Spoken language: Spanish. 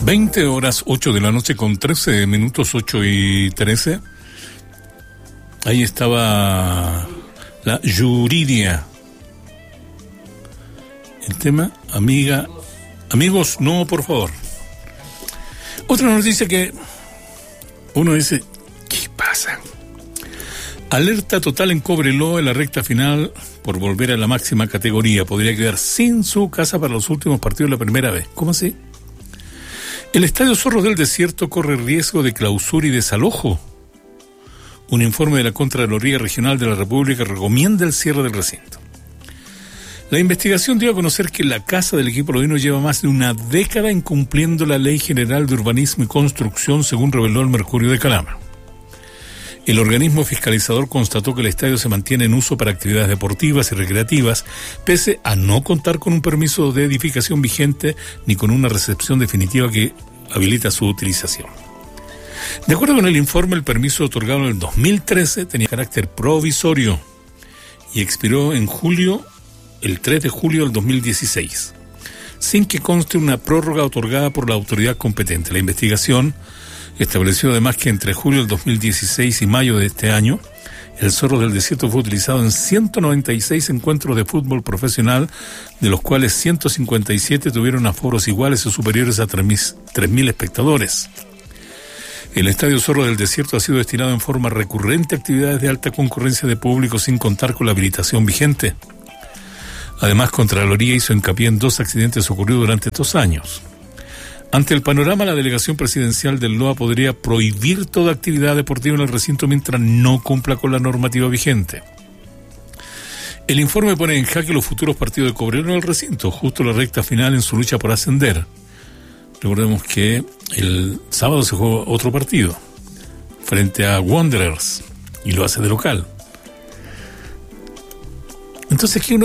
20:08 de la noche con 13 minutos, 8:13. Ahí estaba la Yuridia. El tema, amigos, no, por favor. Otra noticia que uno dice, ¿qué pasa? Alerta total en Cobreloa en la recta final por volver a la máxima categoría. Podría quedar sin su casa para los últimos partidos la primera vez. ¿Cómo así? El Estadio Zorros del Desierto corre riesgo de clausura y desalojo. Un informe de la Contraloría Regional de la República recomienda el cierre del recinto. La investigación dio a conocer que la casa del equipo lodino lleva más de una década incumpliendo la Ley General de Urbanismo y Construcción, según reveló el Mercurio de Calama. El organismo fiscalizador constató que el estadio se mantiene en uso para actividades deportivas y recreativas, pese a no contar con un permiso de edificación vigente ni con una recepción definitiva que habilita su utilización. De acuerdo con el informe, el permiso otorgado en el 2013 tenía carácter provisorio y expiró el 3 de julio del 2016, sin que conste una prórroga otorgada por la autoridad competente. La investigación estableció además que entre julio del 2016 y mayo de este año, el Zorro del Desierto fue utilizado en 196 encuentros de fútbol profesional, de los cuales 157 tuvieron aforos iguales o superiores a 3.000 espectadores. El Estadio Zorro del Desierto ha sido destinado en forma recurrente a actividades de alta concurrencia de público sin contar con la habilitación vigente. Además, Contraloría hizo hincapié en 2 accidentes ocurridos durante estos años. Ante el panorama, la delegación presidencial del LOA podría prohibir toda actividad deportiva en el recinto mientras no cumpla con la normativa vigente. El informe pone en jaque los futuros partidos de Cobreloa en el recinto, justo en la recta final en su lucha por ascender. Recordemos que el sábado se juega otro partido frente a Wanderers y lo hace de local. Entonces, ¿qué uno